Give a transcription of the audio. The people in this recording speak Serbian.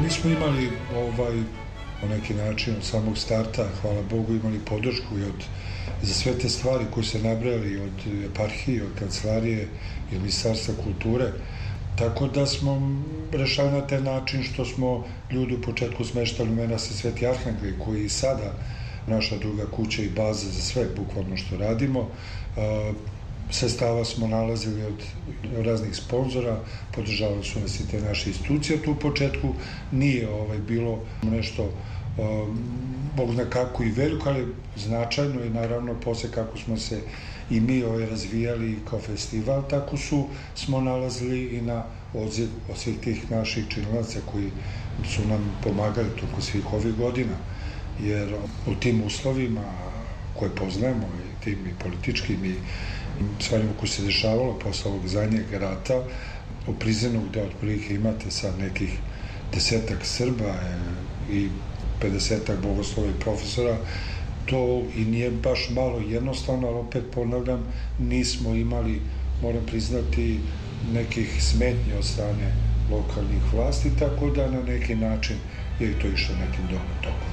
mi smo imali na neki način od samog starta, hvala Bogu, imali podršku za sve te stvari koje se nabrali od eparhije, od kancelarije i od Ministarstva kulture. Tako da smo rešali na taj način što smo ljudi u početku smeštali u Menastir Sveti Arhangel, koji i sada naša druga kuća i baza za sve bukvalno što radimo. Sredstava smo nalazili od raznih sponzora, podržavali su nas i te naše institucije. Tu u početku nije bilo nešto Bog zna kako i veliko, ali značajno i naravno posle kako smo se i mi razvijali kao festival, tako smo nalazili i na odziv od svih tih naših činilaca koji su nam pomagali toliko svih ovih godina, jer u tim uslovima koje poznajemo, i tim i političkim i stvarima koje se dešavalo posle ovog zadnjeg rata, u Prizrenu gde otprilike imate sad nekih 10-ak Srba i 50-ak bogoslova i profesora, to i nije baš malo jednostavno, ali opet ponavljam, nismo imali, moram priznati, nekih smetnji od strane lokalnih vlasti, tako da na neki način je i to išlo nekim dobrom tokom.